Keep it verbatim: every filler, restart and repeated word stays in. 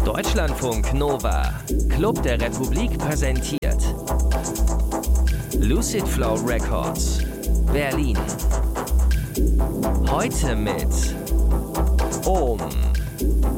Deutschlandfunk Nova, Club der Republik präsentiert Lucid Flow Records, Berlin. Heute mit Ohm.